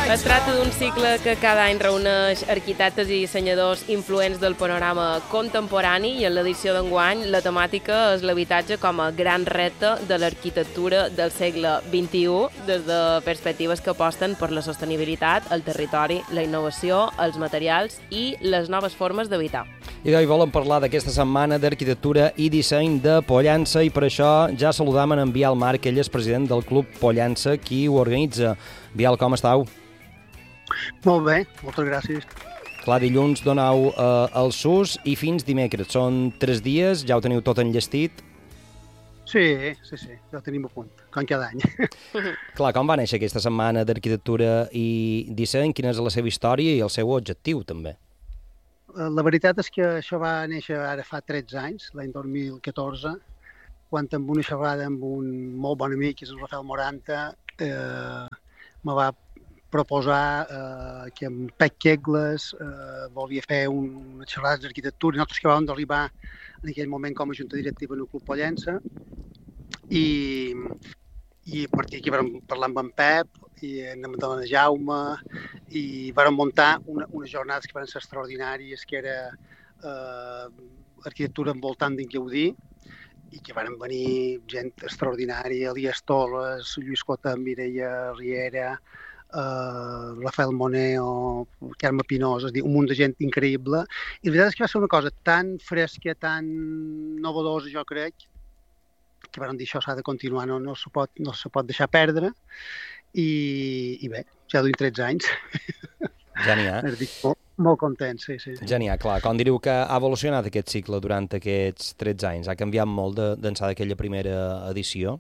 Es tracta d'un cicle que cada any reuneix arquitectes i dissenyadors influents del panorama contemporani i en l'edició d'enguany la temàtica és l'habitatge com a gran repte de l'arquitectura del segle XXI des de perspectives que aposten per la sostenibilitat, el territori, la innovació, els materials i les noves formes d'habitar. I d'avui volem parlar d'aquesta setmana d'arquitectura i disseny de Pollença i per això ja saludam en Biel Marc, ell és president del Club Pollença, qui ho organitza. Biel, com estàu? Molt bé, moltes gràcies. Clar, dilluns donau el SUS i fins dimecres. Són 3 dies, ja ho teniu tot enllestit? Sí, ja ho tenim a punt, com cada any. Clar, com va néixer aquesta setmana d'arquitectura i disseny? Quina és la seva història i el seu objectiu, també? La veritat és que això va néixer ara fa 13 anys, l'any 2014, quan amb una xerrada amb un molt bon amic, que és el Rafael Moranta, me va proposar que en Pep Kegles volia fer una xerrada d'arquitectura i nosaltres acabàvem d'arribar en aquell moment com a junta directiva en el Club Pollença i a partir d'aquí vam parlar amb en Pep i amb en Jaume i vam muntar unes jornades que van ser extraordinàries, que era arquitectura envoltant d'en Gaudí i que van venir gent extraordinària, Elias Torres, Lluís Cota, Mireia Riera, Rafael Moneo, Carme Pinós, és a dir, un munt de gent increïble. I la veritat és que va ser una cosa tan fresca, tan novedosa, jo crec, que vam dir això s'ha de continuar, no se pot deixar perdre. I bé, ja duim 13 anys. Ja n'hi ha. Molt content, sí. Ja n'hi ha, clar. Com diríeu que ha evolucionat aquest cicle durant aquests 13 anys? Ha canviat molt d'ençà d'aquella primera edició?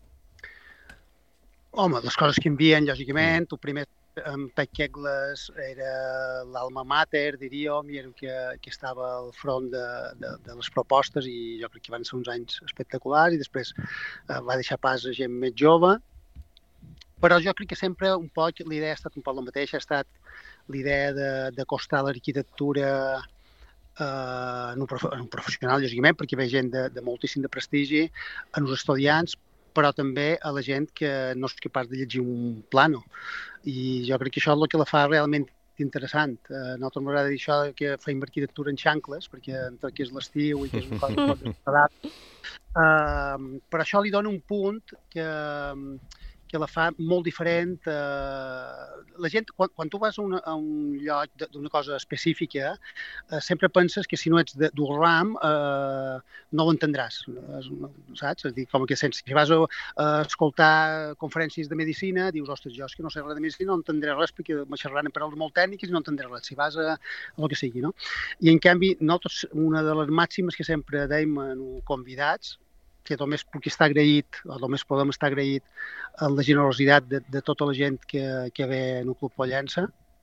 Home, les coses canvien, lògicament. El primer, en Pep Kegles, era l'alma mater, diríem, i era el que estava al front de les propostes i jo crec que van ser uns anys espectaculars i després va deixar pas a gent més jove. Però jo crec que sempre un poc l'idea ha estat un poc la mateixa, ha estat l'idea d'acostar l'arquitectura en un professional, lògicament, perquè ve gent de moltíssim de prestigi, en els estudiants, però també a la gent que no és capaç de llegir un plano. I jo crec que això és el que la fa realment interessant. A nosaltres m'agrada dir això que feim arquitectura en xancles, perquè entre que és l'estiu i que és un cosa que pot desagradar. Però això li dona un punt que la fa molt diferent. La gent, quan tu vas a un lloc d'una cosa específica, sempre penses que si no ets del ram no ho entendràs, saps? És a dir, com que si vas a escoltar conferències de medicina, dius, ostres, jo és que no sé res de medicina, no entendré res perquè me xerraran en paraules molt tècniques i no entendré res, si vas a el que sigui, no? I en canvi, nosaltres, una de les màximes que sempre deim en convidats, que només puc estar agraït, o només podem estar agraït a la generositat de tota la gent que ve en el Club Pollença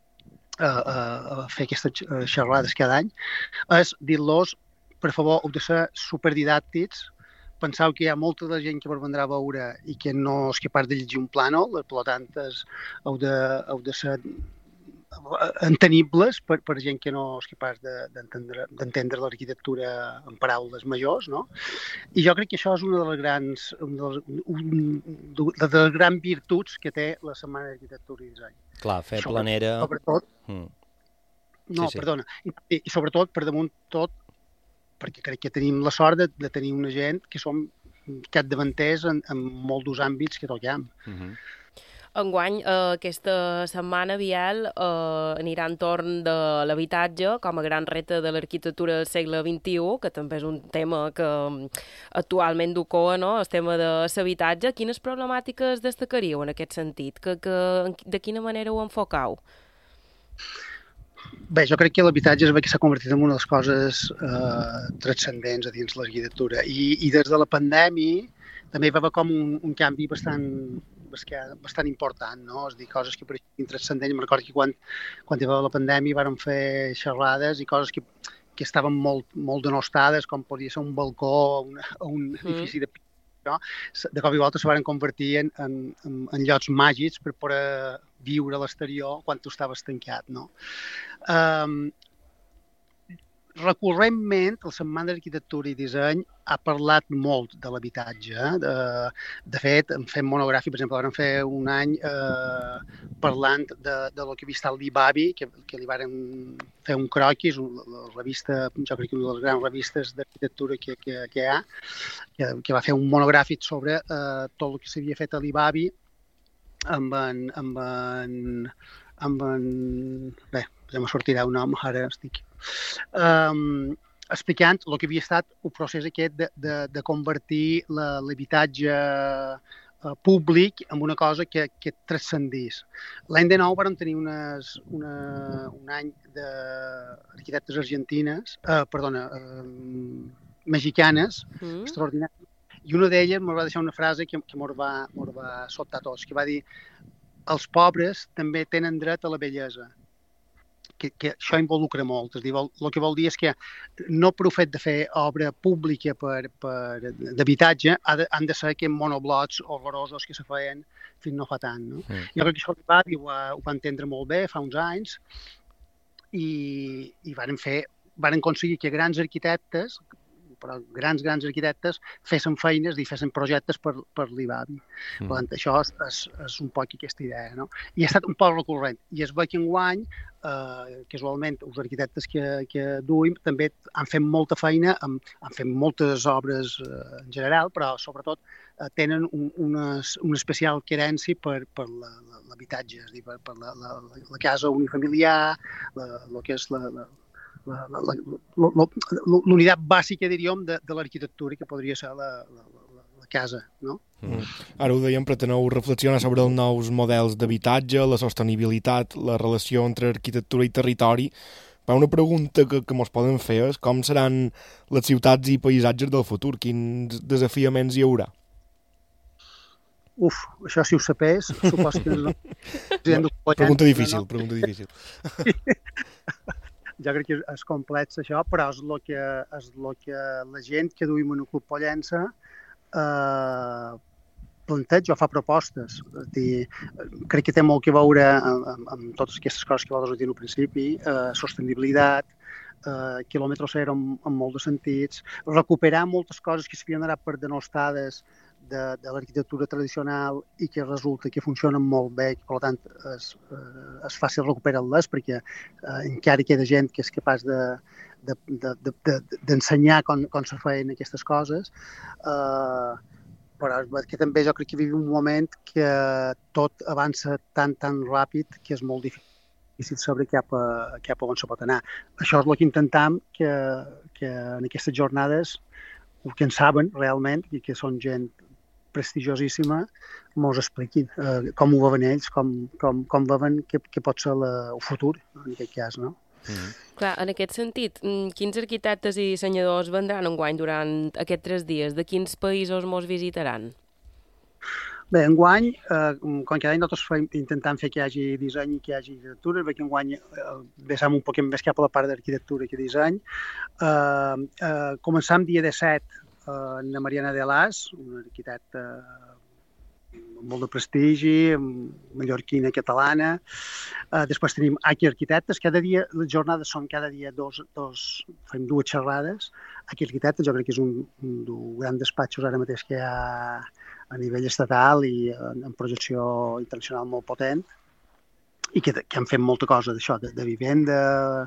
a fer aquestes xerrades cada any, és dir-los, per favor, heu de ser superdidàctics, penseu que hi ha molta de gent que vos vendrà a veure i que no és capaç de llegir un plànol, per tant, heu de ser entenibles per gent que no és capaç d'entendre l'arquitectura en paraules majors, no? I jo crec que això és una de les grans virtuts que té la Setmana d'Arquitectura i Disseny. Clar, fer planera... Sobretot... No, perdona. I sobretot, per damunt tot, perquè crec que tenim la sort de tenir una gent que som capdavanters en molts àmbits que toquem. Enguany, aquesta setmana, Biel, anirà entorn de l'habitatge com a gran repte de l'arquitectura del segle XXI, que també és un tema que actualment ducoa, no?, el tema de l'habitatge. Quines problemàtiques destacaríeu en aquest sentit? De quina manera ho enfocau? Bé, jo crec que l'habitatge és que s'ha convertit en una de les coses transcendents a dins l'arquitectura. I des de la pandèmia també va haver com un canvi bastant important, no? És a dir, coses que pareixien transcendents. Me'n recordo que quan hi va haver la pandèmia vàrem fer xerrades i coses que estaven molt denostades, com podia ser un balcó o un edifici de pis, no? De cop i volta se van convertir en llocs màgics per poder viure a l'exterior quan tu estaves tancat, no? recurrentment, la Setmana d'Arquitectura i Disseny ha parlat molt de l'habitatge. De fet, hem fet monogràfic, per exemple, vam fer un any parlant de lo que havia estat l'IBABI, que li varen fer un croquis, la revista, jo crec que una de les grans revistes d'arquitectura que hi ha, que va fer un monogràfic sobre tot el que s'havia fet a l'IBABI bé, ja me sortirà un nom, ara estic explicant el que havia estat el procés aquest de convertir l'habitatge públic en una cosa que transcendís. L'any de nou vam tenir un any d'arquitectes argentines, mexicanes, extraordinàries, i una d'elles em va deixar una frase que mos va sobtar tots, que va dir: els pobres també tenen dret a la bellesa. Que això involucra molt. És a dir, el que vol dir és que no per el fet de fer obra pública d'habitatge han de ser aquests monoblocs horrorosos que se feien fins no fa tant. No? Jo crec que això ho va entendre molt bé fa uns anys i varen aconseguir que grans arquitectes, però grans arquitectes fessin feines i fessin projectes per l'IBABI. Per tant, això és un poc aquesta idea, no? I ha estat un poc recurrent. I es veu que enguany, casualment, els arquitectes que duim també han fet molta feina, han fet moltes obres en general, però sobretot tenen una especial querència per l'habitatge, és a dir, per la casa unifamiliar, el que és l'unitat bàsica, diríem, de l'arquitectura, que podria ser la casa, no? Ara ho dèiem, preteneu reflexionar sobre els nous models d'habitatge, la sostenibilitat, la relació entre arquitectura i territori. Però una pregunta que ens poden fer és com seran les ciutats i paisatges del futur? Quins desafiaments hi haurà? Això si ho sapés, suposo que no. Pregunta difícil. Jo crec que és complex això, però és el que la gent que duim en el Club Pollença planteja o fa propostes. És dir, crec que té molt que veure amb totes aquestes coses que vosaltres heu dit al principi, sostenibilitat, quilòmetre zero en molts de sentits, recuperar moltes coses que s'havien anat per denostades de l'arquitectura tradicional i que resulta que funcionen molt bé, que per tant és fàcil recuperar-les perquè encara queda gent que és capaç d'ensenyar com se feien aquestes coses, però que també jo crec que vivim un moment que tot avança tan ràpid que és molt difícil saber cap a on se pot anar. Això és el que intentem que en aquestes jornades, el que en saben realment i que són gent prestigiosíssima, mos expliquin com ho veuen ells, com veuen que pot ser el futur, en aquest cas, no? Clar, en aquest sentit, quins arquitectes i dissenyadors vendran enguany durant aquests 3 dies? De quins països mos visitaran? Bé, enguany, com cada any nosaltres intentem fer que hi hagi disseny i que hi hagi arquitectura, perquè enguany vessam un poquet més cap a la part d'arquitectura que disseny. Començam dia 17 amb Mariana de Las, una arquitecta amb molt de prestigi, mallorquina, catalana. Després tenim Aki Arquitectes. Cada dia, les jornades són cada dia fem 2 xerrades. Aki Arquitectes jo crec que és un dels grans despatxos ara mateix que hi ha a nivell estatal i en projecció internacional molt potent i que han fet molta cosa d'això, de vivenda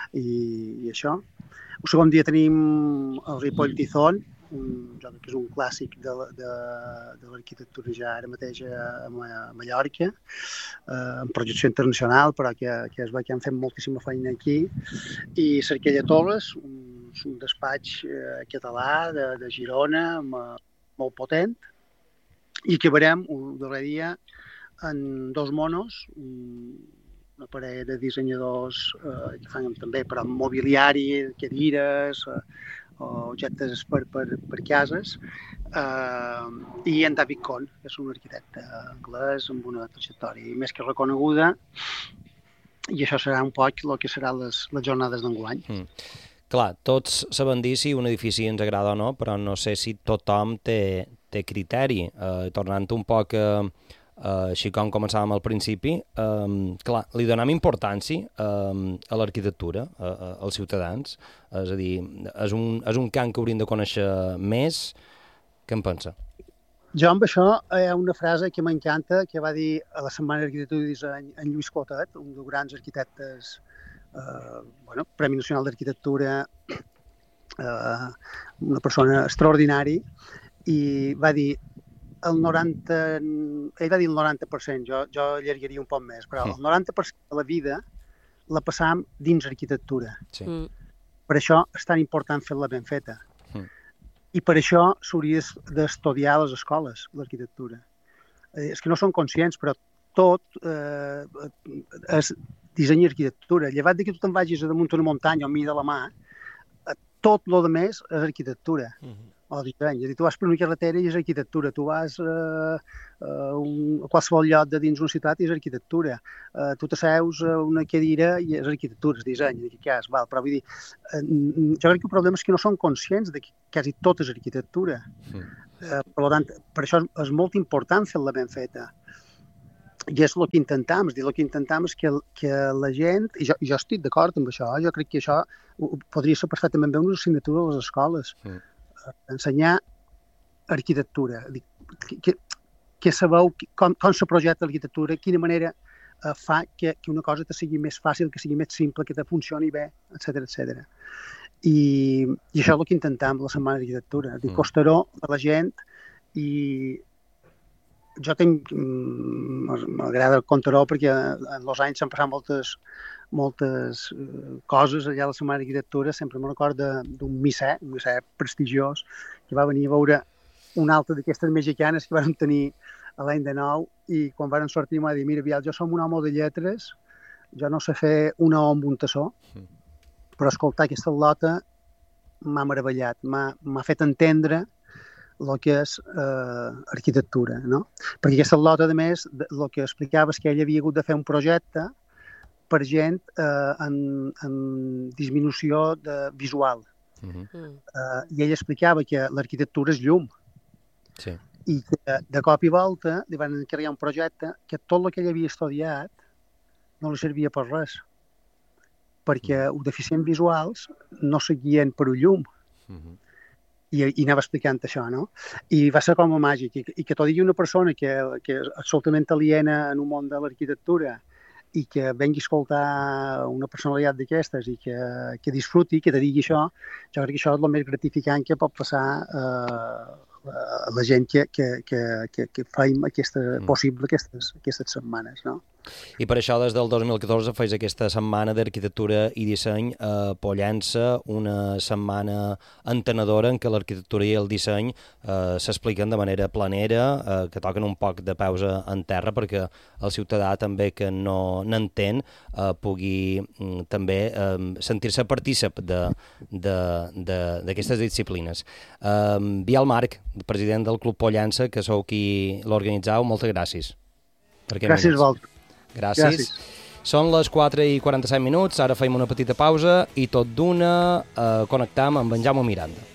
i això. El segon dia tenim el Ripoll Tizón, jo crec que és un clàssic de l'arquitectura ja ara mateix a Mallorca, en projecció internacional, però que es veu que han fet moltíssima feina aquí. I Cerquella Torres, un despatx català de Girona, molt potent, i acabarem el darrer dia en 2 monos, una parella de dissenyadors que fan també per mobiliari, cadires, objectes per cases, i en David Kohn, que és un arquitecte anglès amb una trajectòria més que reconeguda, i això serà un poc el que seran les jornades d'enguany. Clar, tots sabem dir si un edifici ens agrada o no, però no sé si tothom té criteri. Tornant un poc així com començàvem al principi, clar, li donem importància a l'arquitectura, als ciutadans, és a dir, és un camp que hauríem de conèixer més. Què en pensa? Jo amb això hi ha una frase que m'encanta que va dir a la Setmana d'Arquitectura i Disseny en Lluís Clotet, un dels grans arquitectes, Premi Nacional d'Arquitectura, una persona extraordinària, i va dir ell va dir el 90%, jo allargaria un poc més, però el 90% de la vida la passam dins arquitectura. Sí. Per això és tan important fer-la ben feta. I per això s'hauria d'estudiar a les escoles, l'arquitectura. És que no són conscients, però tot és disseny i arquitectura. Llevat que tu te'n vagis a damunt d'una muntanya o a mi de la mà, tot el que més és arquitectura. O disseny. És a dir, tu vas per una carretera i és arquitectura. Tu vas a qualsevol lloc de dins una ciutat i és arquitectura. Tu t'asseus a una cadira i és arquitectura, és disseny. En aquest cas, val. Però vull dir, jo crec que el problema és que no són conscients de que quasi tot és arquitectura. Per tant, per això és molt important fer-la ben feta. I és el que intentem, el que intentem és que la gent, i jo estic d'acord amb això, jo crec que això podria ser perfectament bé una assignatura a les escoles. Ensenyar arquitectura, que sabeu com se projecta l'arquitectura, quina manera fa que una cosa te sigui més fàcil, que sigui més simple, que te funcioni bé, etc. I això és el que intentem a la Setmana d'Arquitectura, acostar-ho a la gent. I jo m'agrada contar-ho perquè en els anys s'han passat moltes coses allà a la Setmana d'Arquitectura. Sempre me'n recordo d'un missè prestigiós, que va venir a veure una altra d'aquestes mexicanes que van tenir a l'any de nou, i quan van sortir m'ha dit: mira, Biel, jo som un home de lletres, jo no sé fer una O amb un tassó, però escoltar aquesta lota m'ha meravellat, m'ha fet entendre el que és arquitectura, no? Perquè aquesta lota, a més, el que explicava és que ell havia hagut de fer un projecte per gent en disminució visual. I ell explicava que l'arquitectura és llum. Sí. I que de cop i volta li van encarregar un projecte que tot el que ell havia estudiat no li servia per res. Perquè els deficients visuals no seguien per un llum. I anava explicant això, no? I va ser com a màgic. I que t'ho digui una persona que és absolutament aliena en un món de l'arquitectura i que vengui a escoltar una personalitat d'aquestes i que disfruti, que te digui això, jo crec que això és el més gratificant que pot passar a la gent que faim possible aquestes setmanes, no? I per això des del 2014 fes aquesta Setmana d'Arquitectura i Disseny a Pollença, una setmana entenedora en què l'arquitectura i el disseny s'expliquen de manera planera, que toquen un poc de pausa en terra perquè el ciutadà també que no n'entén pugui també sentir-se partícip d'aquestes disciplines. Biel Marc, president del Club Pollença, que sou qui l'organitzau, moltes gràcies. Gràcies a vosaltres. Gràcies. Són les 4:47, ara fem una petita pausa i tot d'una connectam amb en Jaume Miranda.